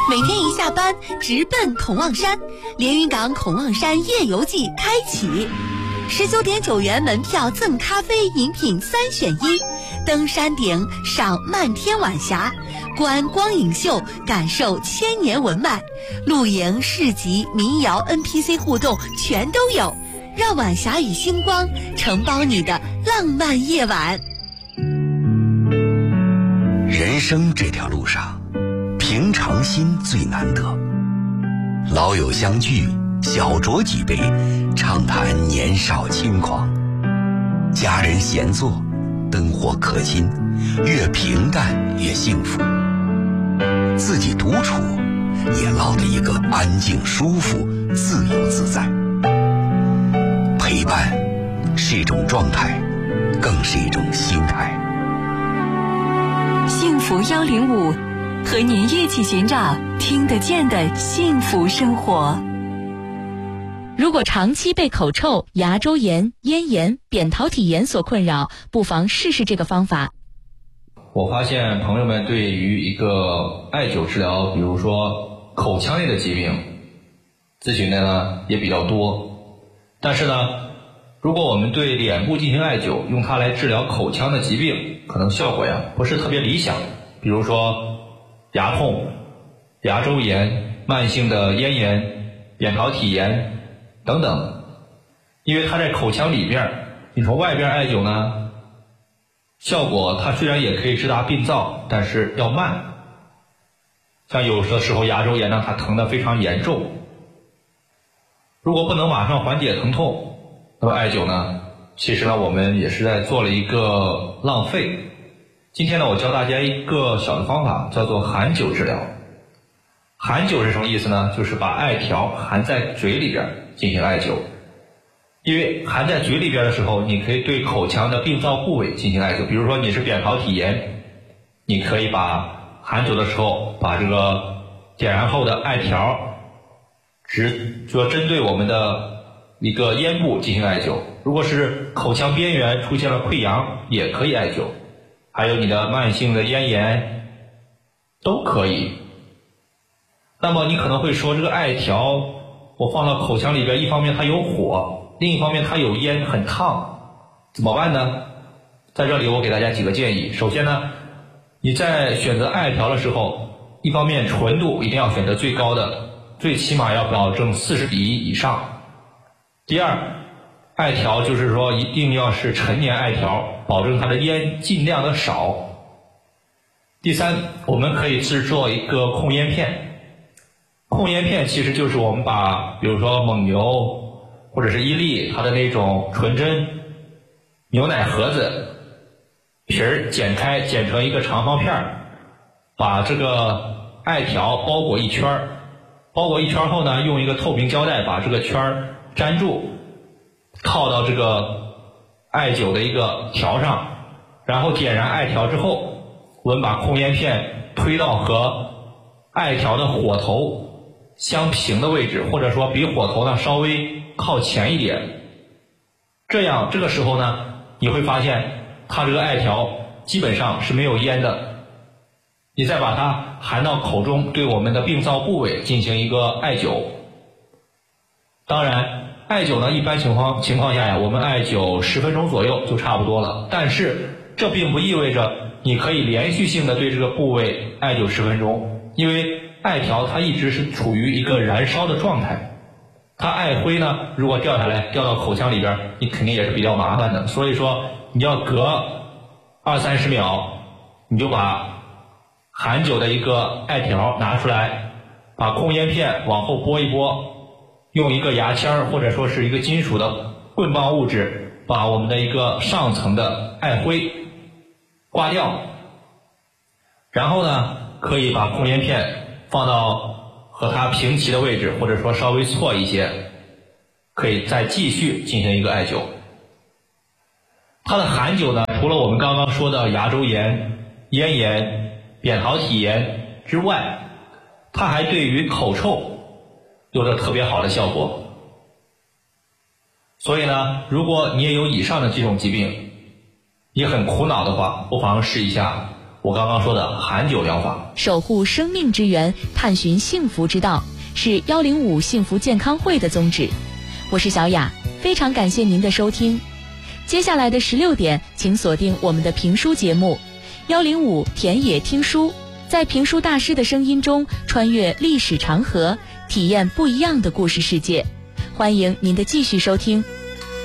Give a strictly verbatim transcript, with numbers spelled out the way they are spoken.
每天一下班直奔孔望山，连云港孔望山夜游季开启，十九点九元门票赠咖啡饮品三选一，登山顶赏漫天晚霞，观光影秀感受千年文脉，露营市集民谣 N P C 互动全都有，让晚霞与星光承包你的浪漫夜晚。 人生这条路上，平常心最难得，老友相聚，小酌几杯，畅谈年少轻狂，家人闲坐，灯火可亲，越平淡越幸福。自己独处也捞得一个安静舒服，自由自在。陪伴是一种状态，更是一种心态。 幸福一零五，和您一起寻找听得见的幸福生活。 如果长期被口臭、牙周炎、咽炎、扁桃体炎所困扰，不妨试试这个方法。 我发现朋友们对于一个艾灸治疗，比如说口腔类的疾病，咨询的呢也比较多。但是呢，如果我们对脸部进行艾灸，用它来治疗口腔的疾病，可能效果呀不是特别理想。比如说牙痛、牙周炎、慢性的咽炎、扁桃体炎等等，因为它在口腔里边，你从外边艾灸呢，效果它虽然也可以治大病灶，但是要慢。像有的时候牙周炎呢，它疼得非常严重，如果不能马上缓解疼痛，那么艾灸呢，其实呢我们也是在做了一个浪费。今天呢，我教大家一个小的方法，叫做含灸治疗。含灸是什么意思呢？就是把艾条含在嘴里边进行艾灸。因为含在嘴里边的时候，你可以对口腔的病灶部位进行艾灸。比如说你是扁桃体炎，你可以把含灸的时候，把这个点燃后的艾条直就针对我们的一个咽部进行艾灸。如果是口腔边缘出现了溃疡，也可以艾灸。还有你的慢性的咽炎都可以。那么你可能会说，这个艾条我放到口腔里边，一方面它有火，另一方面它有烟，很烫，怎么办呢？在这里我给大家几个建议。首先呢，你在选择艾条的时候，一方面纯度一定要选择最高的，最起码要保证四十比一以上。第二，艾条就是说一定要是陈年艾条，保证它的烟尽量的少。第三，我们可以制作一个控烟片。控烟片其实就是我们把比如说蒙牛或者是伊利它的那种纯真牛奶盒子皮儿剪开，剪成一个长方片，把这个艾条包裹一圈，包裹一圈后呢，用一个透明胶带把这个圈粘住，套到这个艾灸的一个条上，然后点燃艾条之后，我们把控烟片推到和艾条的火头相平的位置，或者说比火头呢稍微靠前一点。这样这个时候呢，你会发现它这个艾条基本上是没有烟的。你再把它含到口中，对我们的病灶部位进行一个艾灸。当然艾灸呢，一般情况情况下呀，我们艾灸十分钟左右就差不多了。但是这并不意味着你可以连续性的对这个部位艾灸十分钟，因为艾条它一直是处于一个燃烧的状态，它艾灰呢如果掉下来掉到口腔里边，你肯定也是比较麻烦的。所以说你要隔二三十秒，你就把含灸的一个艾条拿出来，把控烟片往后拨一拨，用一个牙签或者说是一个金属的棍棒物质，把我们的一个上层的艾灰刮掉，然后呢可以把控烟片放到和它平齐的位置，或者说稍微错一些，可以再继续进行一个艾灸。它的含灸呢，除了我们刚刚说的牙周炎、咽炎、扁桃体炎之外，它还对于口臭有着特别好的效果。所以呢，如果你也有以上的几种疾病，也很苦恼的话，不妨试一下我刚刚说的含酒疗法， 守护生命之源，探寻幸福之道，是幺零五幸福健康会的宗旨。我是小雅，非常感谢您的收听。接下来的十六点，请锁定我们的评书节目幺零五田野听书，在评书大师的声音中穿越历史长河，体验不一样的故事世界。欢迎您的继续收听。